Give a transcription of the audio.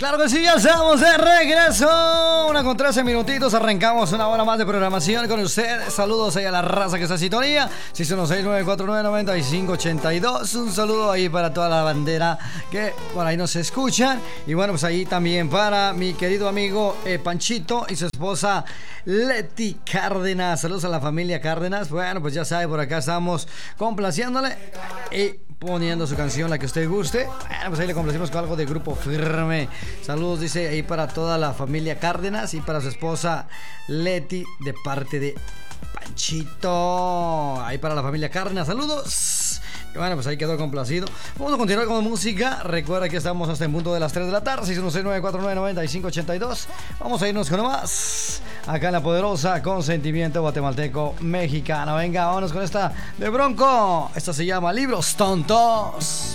Claro que sí, ya estamos de regreso. 1:13 minutitos, arrancamos una hora más de programación con ustedes. Saludos ahí a la raza que está en sintonía. 616-949-9582. Un saludo ahí para toda la bandera que por ahí nos escuchan. Y bueno, pues ahí también para mi querido amigo Panchito y su esposa Leti Cárdenas. Saludos a la familia Cárdenas. Bueno, pues ya sabe, por acá estamos complaciéndole y poniendo su canción, la que usted guste. Bueno, pues ahí le complacimos con algo de Grupo Firme. Saludos, dice, ahí para toda la familia Cárdenas y para su esposa Leti de parte de Panchito. Ahí para la familia Cárdenas, saludos. Y bueno, pues ahí quedó complacido. Vamos a continuar con música. Recuerda que estamos hasta el punto de las 3 de la tarde. 616-949-9582. Vamos a irnos con más acá en La Poderosa, con sentimiento guatemalteco mexicano. Venga, vámonos con esta de Bronco. Esta se llama Libros Tontos.